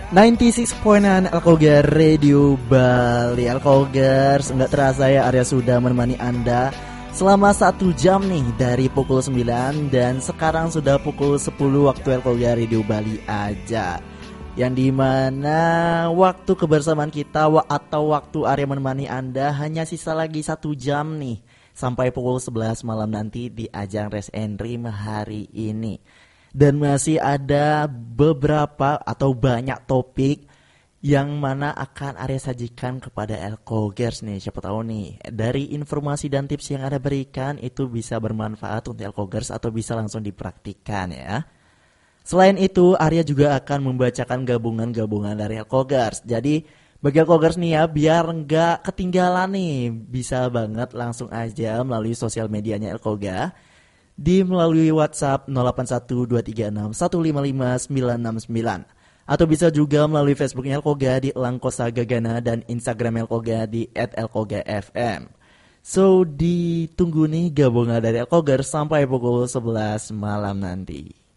96.9 Alkogar Radio Bali. Alkogers, nggak terasa ya Arya sudah menemani Anda selama 1 jam nih dari pukul 9 dan sekarang sudah pukul 10 waktu Alkogar Radio Bali aja. Yang dimana waktu kebersamaan kita atau waktu Arya menemani Anda hanya sisa lagi 1 jam nih sampai pukul 11 malam nanti di ajang Rest and Dream hari ini. Dan masih ada beberapa atau banyak topik yang mana akan Arya sajikan kepada Elkogers nih. Siapa tahu nih dari informasi dan tips yang Anda berikan itu bisa bermanfaat untuk Elkogers atau bisa langsung dipraktikkan ya. Selain itu Arya juga akan membacakan gabungan-gabungan dari Elkogers. Jadi bagi Elkogers nih ya, biar nggak ketinggalan nih, bisa banget langsung aja melalui sosial medianya Elkoga di melalui WhatsApp 081236155969 atau bisa juga melalui Facebooknya Elkoga di Langkosa Gagana dan Instagram Elkoga di @elkogafm. So ditunggu nih gabungan dari Elkoga sampai pukul 11 malam nanti.